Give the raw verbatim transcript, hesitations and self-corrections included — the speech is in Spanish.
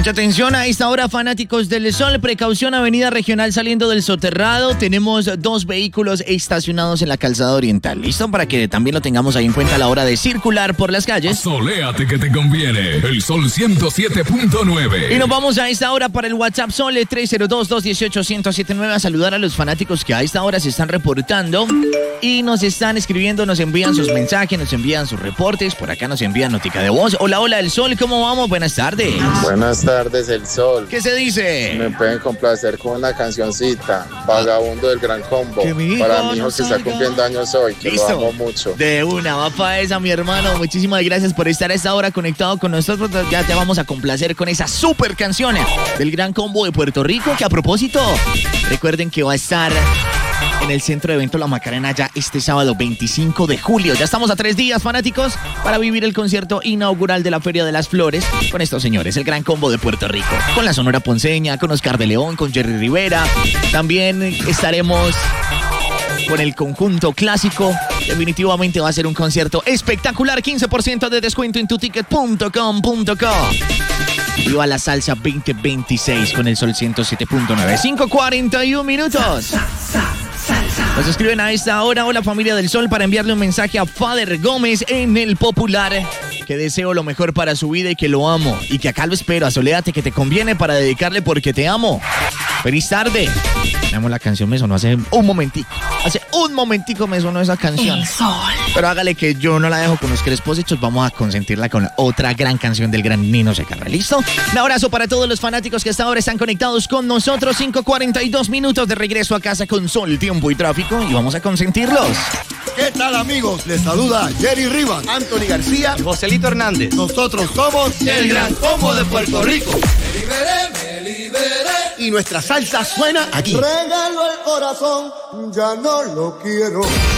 Mucha atención a esta hora, fanáticos del sol. Precaución, avenida regional saliendo del soterrado. Tenemos dos vehículos estacionados en la calzada oriental. ¿Listo? Para que también lo tengamos ahí en cuenta a la hora de circular por las calles. Soléate que te conviene. El Sol ciento siete punto nueve. Y nos vamos a esta hora para el WhatsApp Sole tres cero dos, dos uno ocho, uno cero siete nueve a saludar a los fanáticos que a esta hora se están reportando y nos están escribiendo, nos envían sus mensajes, nos envían sus reportes. Por acá nos envían notica de voz. Hola, hola, El Sol, ¿cómo vamos? Buenas tardes. Buenas tardes, El Sol. ¿Qué se dice? Me pueden complacer con una cancioncita, Vagabundo del Gran Combo, mi para mi hijo no que está cumpliendo años hoy, que ¿Listo? Lo amo mucho. De una, va para esa, mi hermano. Muchísimas gracias por estar a esta hora conectado con nosotros. Ya te vamos a complacer con esa super canción del Gran Combo de Puerto Rico, que a propósito, recuerden que va a estar en el Centro de Evento La Macarena ya este sábado veinticinco de julio. Ya estamos a tres días, fanáticos, para vivir el concierto inaugural de la Feria de las Flores con estos señores, el Gran Combo de Puerto Rico, con la Sonora Ponceña, con Oscar de León, con Jerry Rivera. También estaremos con el conjunto clásico. Definitivamente va a ser un concierto espectacular. quince por ciento de descuento en tuticket punto com punto co. Viva la salsa veinte veintiséis con el Sol ciento siete punto nueve. cinco cuarenta y uno minutos. Nos escriben a esta hora, hola familia del Sol, para enviarle un mensaje a Fader Gómez en El Popular, que deseo lo mejor para su vida y que lo amo, y que acá lo espero, a Soléate que te conviene para dedicarle Porque te amo. Feliz tarde. Veamos, la canción me sonó hace un momentico. Hace un momentico me sonó esa canción. El Sol. Pero hágale que yo no la dejo con los crespos hechos. Vamos a consentirla con otra gran canción del gran Nino Secarra. ¿Listo? Un abrazo para todos los fanáticos que hasta ahora están conectados con nosotros. cinco cuarenta y dos minutos de regreso a casa con sol, tiempo y tráfico. Y vamos a consentirlos. ¿Qué tal, amigos? Les saluda Jerry Rivas, Anthony García y Joselito Hernández. Nosotros somos el Gran Combo de Puerto Rico. Me liberé, me liberé. Y nuestra salsa suena aquí. Regalo el corazón, ya no lo quiero.